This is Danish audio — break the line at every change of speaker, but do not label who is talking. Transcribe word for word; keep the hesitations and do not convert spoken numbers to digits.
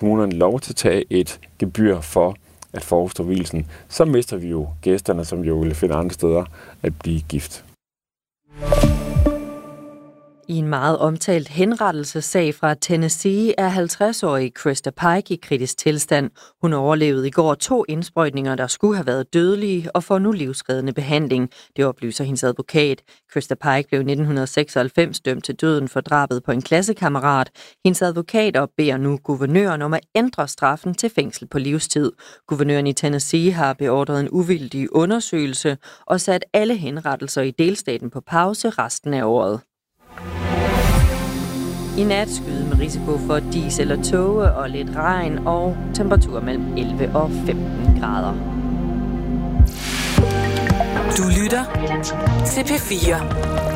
kommunerne lov til at tage et gebyr for at forestå vielsen, så mister vi jo gæsterne, som jo vil finde andre steder at blive gift.
I en meget omtalt henrettelsessag fra Tennessee er halvtreds-årige Krista Pike i kritisk tilstand. Hun overlevede i går to indsprøjtninger, der skulle have været dødelige, og får nu livsreddende behandling. Det oplyser hendes advokat. Krista Pike blev i nitten seksoghalvfems dømt til døden for drabet på en klassekammerat. Hendes advokater beder nu guvernøren om at ændre straffen til fængsel på livstid. Guvernøren i Tennessee har beordret en uvildig undersøgelse og sat alle henrettelser i delstaten på pause resten af året. I nat skyde med risiko for dis eller tåge og lidt regn og temperatur mellem elleve og femten grader.
Du lytter til P fire.